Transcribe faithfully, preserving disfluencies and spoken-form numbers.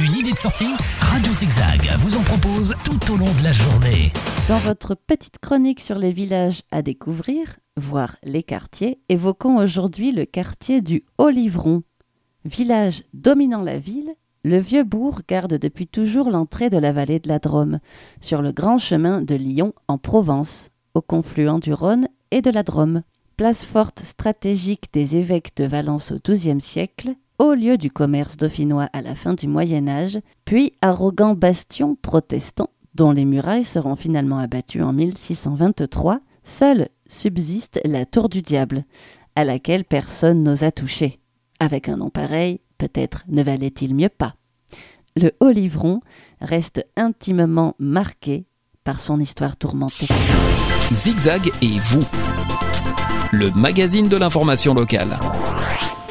Une idée de sortie? Radio Zigzag vous en propose tout au long de la journée. Dans votre petite chronique sur les villages à découvrir, voire les quartiers, évoquons aujourd'hui le quartier du Haut-Livron. Village dominant la ville, le vieux bourg garde depuis toujours l'entrée de la vallée de la Drôme, sur le grand chemin de Lyon en Provence, au confluent du Rhône et de la Drôme. Place forte stratégique des évêques de Valence au douzième siècle, haut lieu du commerce dauphinois à la fin du Moyen-Âge, puis arrogant bastion protestant, dont les murailles seront finalement abattues en mille six cent vingt-trois, seule subsiste la Tour du Diable, à laquelle personne n'osa toucher. Avec un nom pareil, peut-être ne valait-il mieux pas. Le Haut-Livron reste intimement marqué par son histoire tourmentée. Zigzag et vous, le magazine de l'information locale.